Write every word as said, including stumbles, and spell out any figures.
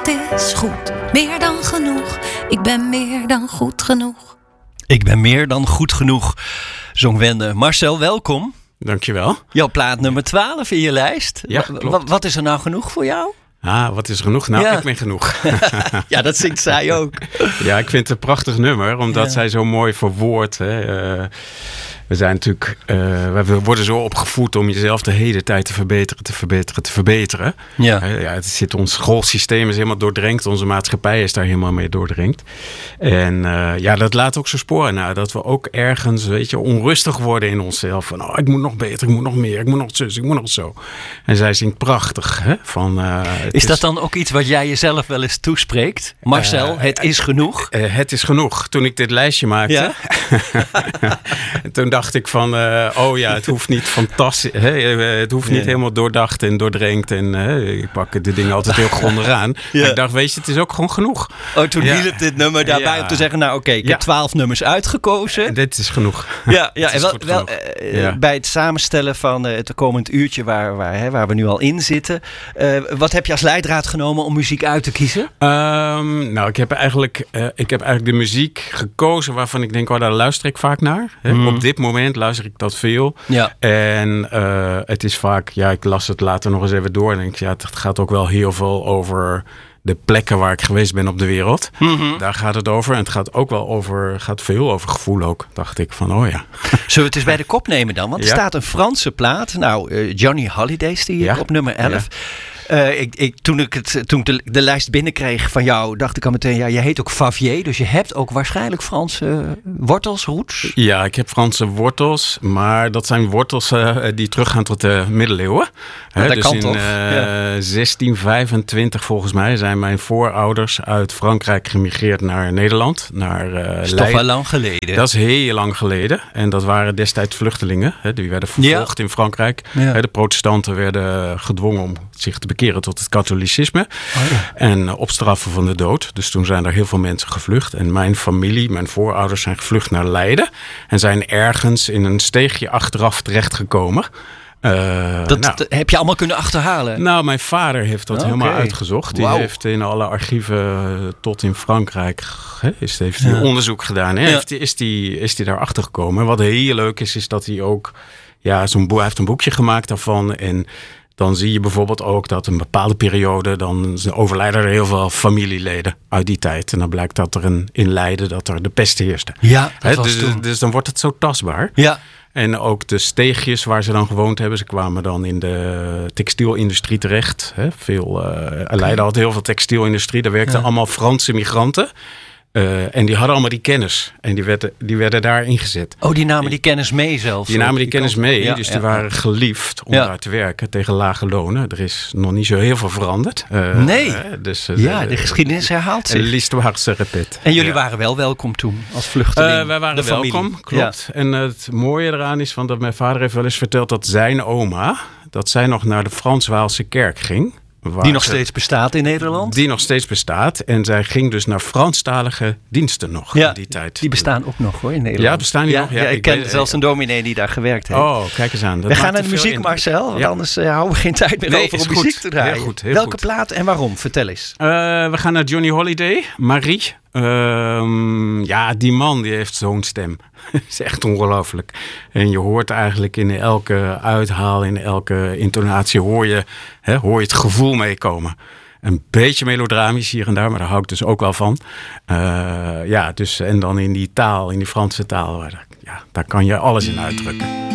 is goed, meer dan genoeg. Ik ben meer dan goed genoeg. Ik ben meer dan goed genoeg, zong Wende. Marcel, welkom. Dankjewel. Jouw plaat nummer twaalf in je lijst. Ja, w- klopt. w- wat is er nou genoeg voor jou? Ah, wat is er genoeg? Nou, Ja. ik ben genoeg. Ja, dat zingt zij ook. Ja, ik vind het een prachtig nummer, omdat Ja. zij zo mooi verwoordt. Hè. Uh, we zijn natuurlijk, uh, we worden zo opgevoed om jezelf de hele tijd te verbeteren, te verbeteren, te verbeteren. Ja. Uh, ja, het zit, ons schoolsysteem is helemaal doordrenkt, onze maatschappij is daar helemaal mee doordrenkt. En uh, ja, dat laat ook zijn sporen na, dat we ook ergens, weet je, onrustig worden in onszelf. Van, oh, ik moet nog beter, ik moet nog meer, ik moet nog zus, ik moet nog zo. En zij zingt prachtig. Hè, van, uh, Is dat dan ook iets wat jij jezelf wel eens toespreekt? Marcel, Uh, het is genoeg. Uh, het is genoeg. Toen ik dit lijstje maakte, Ja? toen dacht ik van, uh, oh ja, het hoeft niet fantastisch, hè, het hoeft niet Ja. helemaal doordacht en doordrenkt. En uh, ik pak de dingen altijd heel grondig aan. Ja. Maar ik dacht, weet je, het is ook gewoon genoeg. Oh, toen Ja. hielp dit nummer daarbij Ja. om te zeggen, nou oké, ik Ja. heb twaalf nummers uitgekozen. Dit is genoeg. Ja, ja Het en is wel, goed wel genoeg. eh, Ja. bij het samenstellen van uh, het komend uurtje waar, waar, hè, waar we nu al in zitten. Uh, wat heb je als leidraad genomen om muziek uit te kiezen? Um, nou, ik heb, eigenlijk, uh, ik heb eigenlijk de muziek gekozen waarvan ik denk, oh, daar luister ik vaak naar. Hè. Mm. Op dit moment luister ik dat veel. Ja. En uh, het is vaak, ja, ik las het later nog eens even door. En denk, ja, het gaat ook wel heel veel over de plekken waar ik geweest ben op de wereld. Mm-hmm. Daar gaat het over. En het gaat ook wel over, gaat veel over gevoel ook. Dacht ik van, oh ja. Zullen we het eens bij de kop nemen dan? Want er Ja. staat een Franse plaat. Nou, uh, Johnny Holiday zie ik Ja. op nummer elf. Uh, ik, ik, toen ik, het, toen ik de, de lijst binnenkreeg van jou, dacht ik al meteen, ja, je heet ook Favier. Dus je hebt ook waarschijnlijk Franse uh, wortels, roots. Ja, ik heb Franse wortels, maar dat zijn wortels uh, die teruggaan tot de middeleeuwen. Ja, Hè, dat dus kan in toch? uh, Ja. zestien vijfentwintig volgens mij zijn mijn voorouders uit Frankrijk gemigreerd naar Nederland. Naar uh, Dat is toch Leiden. wel lang geleden. Dat is heel lang geleden. En dat waren destijds vluchtelingen. Hè, die werden vervolgd in Frankrijk. Ja. Hè, de protestanten werden gedwongen om zich te bekeren tot het katholicisme. Oh, ja. En uh, op straffen van de dood. Dus toen zijn er heel veel mensen gevlucht. En mijn familie, mijn voorouders zijn gevlucht naar Leiden. En zijn ergens in een steegje achteraf terechtgekomen. Uh, Dat nou, t- heb je allemaal kunnen achterhalen. nou, mijn vader heeft dat Oké. helemaal uitgezocht. Die Wauw. heeft in alle archieven uh, tot in Frankrijk hè, is, heeft hij Ja. onderzoek gedaan. Hè? Ja. Heeft, is die, is die daarachter gekomen. Wat heel leuk is, is dat hij ook ja, zo'n boek, hij heeft een boekje gemaakt daarvan. En dan zie je bijvoorbeeld ook dat een bepaalde periode, dan overlijden er heel veel familieleden uit die tijd. En dan blijkt dat er een, in Leiden dat er de pest heerste. Ja, dat Hè, was dus, toen. dus dan wordt het zo tastbaar. Ja. En ook de steegjes waar ze dan gewoond hebben. Ze kwamen dan in de textielindustrie terecht. Hè. Veel, uh, Leiden had heel veel textielindustrie. Daar werkten Ja. allemaal Franse migranten. Uh, en die hadden allemaal die kennis. En die werden, die werden daar ingezet. Oh, die namen die kennis mee zelfs. Die namen die kennis kant. mee. Ja, dus ja. die waren geliefd om Ja. daar te werken tegen lage lonen. Er is nog niet zo heel veel veranderd. Uh, Nee. uh, dus, uh, Ja, de geschiedenis herhaalt zich. L'histoire se répète. En jullie Ja. waren wel welkom toen, als vluchteling. Uh, wij waren de familie. welkom, klopt. En uh, het mooie eraan is van dat mijn vader heeft wel eens verteld dat zijn oma, dat zij nog naar de Frans-Waalse kerk ging. Ja. Die nog ze- steeds bestaat in Nederland. Die nog steeds bestaat. En zij ging dus naar Franstalige diensten nog Ja, in die tijd. Die bestaan ook nog hoor in Nederland. Ja, bestaan die nog? Ja, Ja, ik, ik ken weet- zelfs een dominee die daar gewerkt heeft. Oh, kijk eens aan. Dat we gaan maakt naar de er veel muziek, in. Marcel. Want Ja. anders uh, houden we geen tijd meer Nee, over is om goed. muziek te draaien. Heel goed, heel Welke goed. plaat en waarom? Vertel eens. Uh, we gaan naar Johnny Holiday, Marie. Um, ja, die man die heeft zo'n stem. Het is echt ongelooflijk. En je hoort eigenlijk in elke uithaal, in elke intonatie, hoor je, hè, hoor je het gevoel meekomen. Een beetje melodramatisch hier en daar, maar daar hou ik dus ook wel van. Uh, ja, dus, en dan in die taal, in die Franse taal, waar, ja, daar kan je alles in uitdrukken.